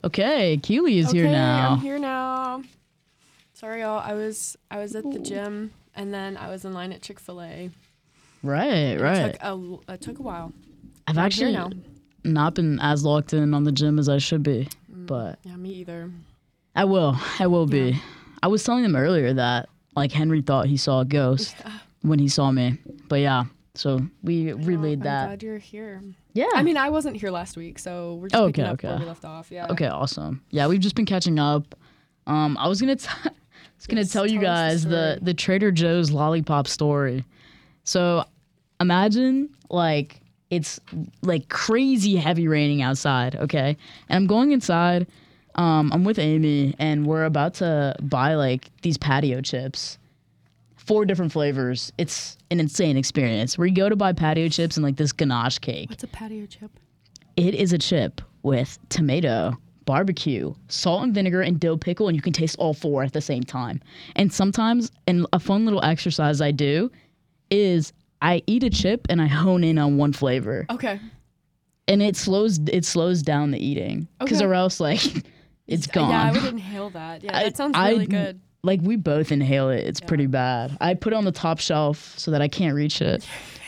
Okay, Keely is here now. I'm here now. Sorry, y'all. I was at the gym, and then I was in line at Chick-fil-A. Right. It took a while. I've I'm actually here now. not been as locked in on the gym as I should be, but Yeah, me either. I will be. I was telling them earlier that like Henry thought he saw a ghost when he saw me, but yeah. So we relayed that. I'm glad you're here. Yeah. I mean, I wasn't here last week, so we're just picking up where we left off. Yeah. Okay, awesome. Yeah, we've just been catching up. I was gonna tell you guys the Trader Joe's lollipop story. So imagine like it's like crazy heavy raining outside, okay? And I'm going inside. I'm with Amy and we're about to buy like these patio chips. 4 different flavors. It's an insane experience. We go to buy patio chips and like this ganache cake. What's a patio chip? It is a chip with tomato, barbecue, salt and vinegar, and dill pickle, and you can taste all 4 at the same time. And sometimes, and a fun little exercise I do is I eat a chip and I hone in on one flavor. Okay. And it slows down the eating. Because or else like it's gone. Yeah, I would inhale that. Yeah, that sounds really good. Like we both inhale it. It's pretty bad. I put it on the top shelf so that I can't reach it.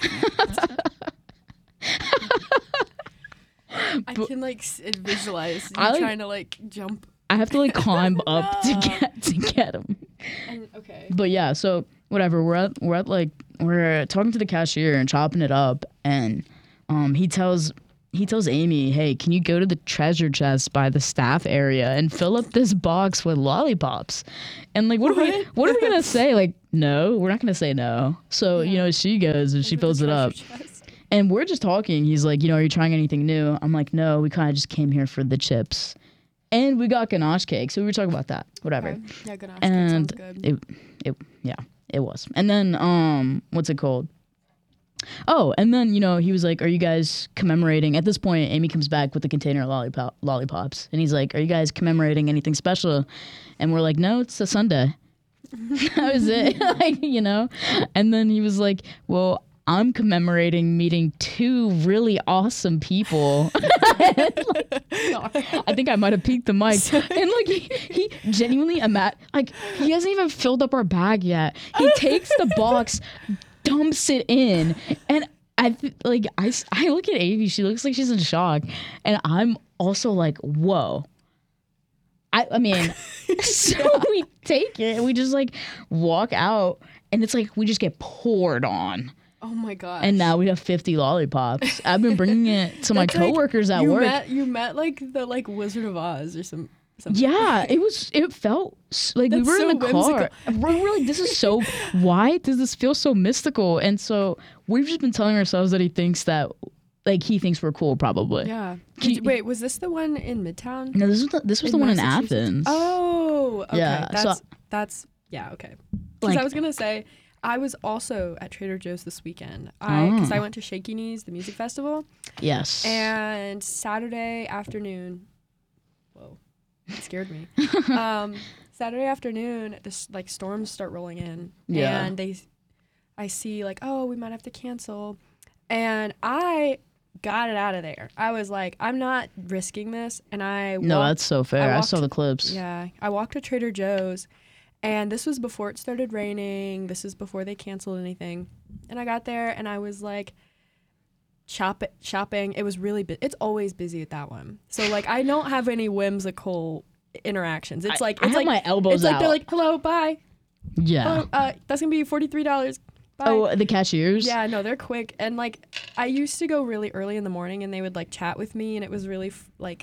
I can like visualize you trying to like jump. I have to like climb up to get them. Okay. But yeah, so whatever. We're talking to the cashier and chopping it up, and he tells Amy, hey, can you go to the treasure chest by the staff area and fill up this box with lollipops? And like, what are we gonna say? Like, no, we're not gonna say no. So she goes and she fills it up. And we're just talking. He's like, are you trying anything new? I'm like, no, we kind of just came here for the chips. And we got ganache cake. So we were talking about that. Whatever. Okay. Yeah, ganache cake sounds good. It was. And then, what's it called? Oh, and then, he was like, are you guys commemorating? At this point, Amy comes back with the container of lollipops. And he's like, are you guys commemorating anything special? And we're like, no, it's a Sunday. That was it. And then he was like, well, I'm commemorating meeting 2 really awesome people. I think I might have peeked the mic. And like he genuinely he hasn't even filled up our bag yet. He takes the box, dumps it in, and I look at Amy. She looks like she's in shock, and I'm also like, whoa. I mean, so we take it and we just like walk out, and it's like we just get poured on. Oh my gosh. And now we have 50 lollipops. I've been bringing it to my coworkers at work. You met like the Wizard of Oz or something. Yeah, it felt like we were so in the car. We're like, this is so, why does this feel so mystical? And so we've just been telling ourselves that he thinks we're cool, probably. Yeah. Wait, was this the one in Midtown? No, this was the one in Athens. Oh, okay. Yeah. That's okay. Because I was gonna say, I was also at Trader Joe's this weekend because I went to Shaky Knees, the music festival. Yes. And Saturday afternoon, whoa, it scared me. Saturday afternoon, this like storms start rolling in, and I see like, oh, we might have to cancel, and I got it out of there. I was like, I'm not risking this, and no, that's so fair. I saw the clips. Yeah, I walked to Trader Joe's. And this was before it started raining. This is before they canceled anything. And I got there and I was like shopping. It was really it's always busy at that one. So like I don't have any whimsical interactions. It's like I have my elbows out. Like they're like, hello, bye. Yeah. Hello, that's gonna be $43. Bye. Oh, the cashiers? Yeah, no, they're quick. And like I used to go really early in the morning and they would like chat with me and it was really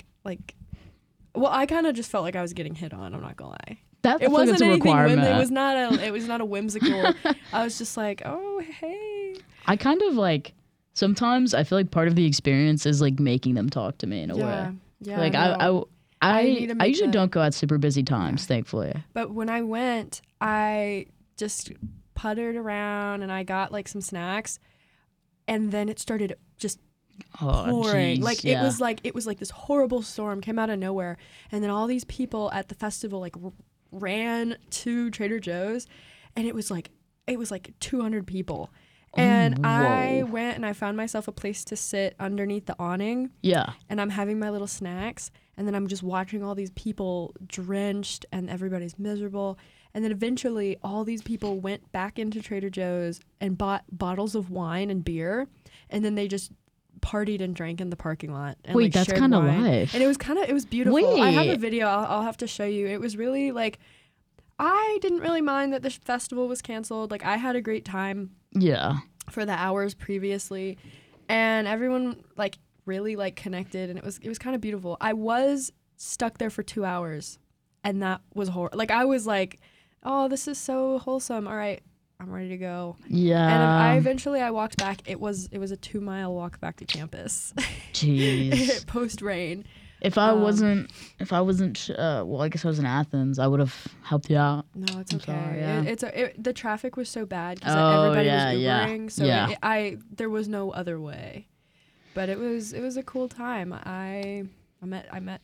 well, I kind of just felt like I was getting hit on. I'm not gonna lie. It wasn't anything. It was not a whimsical. I was just like, oh hey. I kind of like sometimes I feel like part of the experience is like making them talk to me in a way. Yeah. Like I usually don't go at super busy times, thankfully. But when I went, I just puttered around and I got like some snacks, and then it started just pouring. Geez, it was like this horrible storm came out of nowhere, and then all these people at the festival like ran to Trader Joe's, and it was like 200 people, And I whoa. went and I found myself a place to sit underneath the awning, Yeah. and I'm having my little snacks, and then I'm just watching all these people drenched and everybody's miserable. And then eventually all these people went back into Trader Joe's and bought bottles of wine and beer, and then they just partied and drank in the parking lot. And, Wait, like, that's shared kind of wine. life. And it was beautiful. I have a Wait. video. I'll have to show you. It was really like, I didn't really mind that the festival was canceled. Like, I had a great time Yeah. for the hours previously, and everyone like really like connected, and it was kind of beautiful. I was stuck there for 2 hours, and that was horrible. Like, I was like, oh, this is so wholesome. All right, I'm ready to go. Yeah. And I eventually I walked back. It was a 2-mile walk back to campus. Jeez. Post rain. If I wasn't, well, I guess I was in Athens, I would have helped you out. No, it's I'm okay. sorry, The traffic was so bad because Oh, everybody yeah, was yeah, Ubering, so yeah. there was no other way. But it was a cool time. I met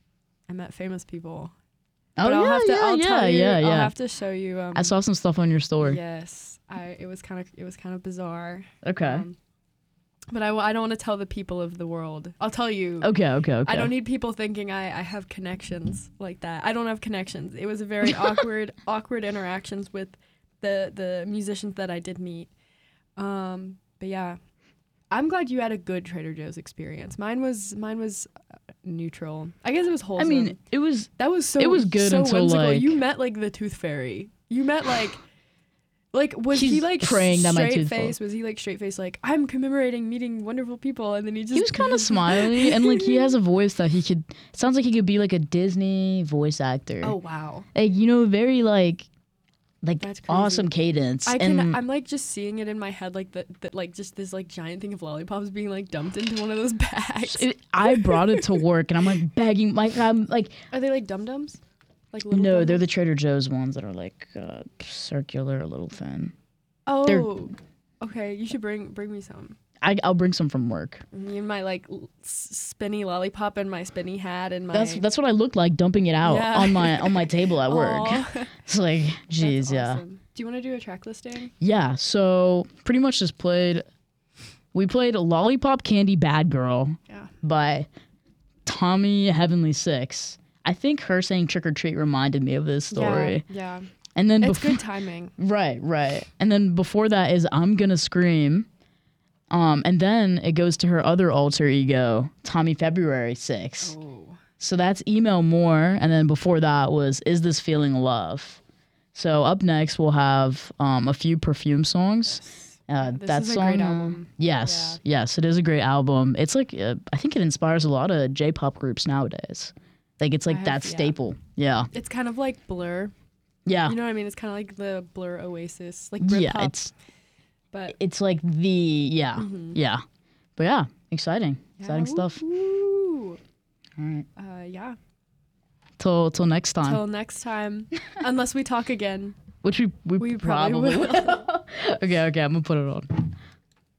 famous people. Oh, But I'll have to I'll tell you, yeah. I'll have to show you. I saw some stuff on your story. Yes, it was kind of bizarre. Okay. But I don't want to tell the people of the world. I'll tell you. Okay. I don't need people thinking I have connections like that. I don't have connections. It was a very awkward interactions with the musicians that I did meet. But yeah, I'm glad you had a good Trader Joe's experience. Mine was neutral. I guess it was wholesome. I mean, it was good so until whimsical. like You met like the Tooth Fairy. You met like was he He's like praying that my straight tooth face? Was he like straight face like I'm commemorating meeting wonderful people, and then he was kind of smiley and like he has a voice that it sounds like he could be like a Disney voice actor. Oh wow. Like very like That's crazy. awesome cadence. I'm like just seeing it in my head, like that like just this like giant thing of lollipops being like dumped into one of those bags. I brought it to work and I'm like begging, like I'm like, Are they like Dum Dums? Like little no, they're Dum-Dums? the Trader Joe's ones that are like circular, a little thin. Oh, okay. You should bring me some. I'll bring some from work. Me and my like spinny lollipop and my spinny hat and my. That's what I looked like dumping it out Yeah. on my table at work. Aw. It's like, geez, That's yeah. awesome. Do you want to do a track listing? Yeah, so pretty much we played Lollipop Candy Bad Girl Yeah. by Tommy Heavenly Six. I think her saying trick or treat reminded me of this story. Yeah. And then It's good timing. Right. And then before that is I'm Gonna Scream. And then it goes to her other alter ego, Tommy February 6. Oh. So that's Email More, and then before that was Is This Feeling Love? So up next we'll have a few Perfume songs. This That is a song, great album. yes, it is a great album. It's like I think it inspires a lot of J-pop groups nowadays. Like it's like that staple. Yeah, It's kind of like Blur. yeah, You know what I mean? It's kind of like the Blur Oasis, like Britpop. But it's like the yeah. But yeah, exciting stuff. Woo. All right, Yeah. till next time. Till next time, unless we talk again. Which we We probably will. Okay, I'm gonna put it on.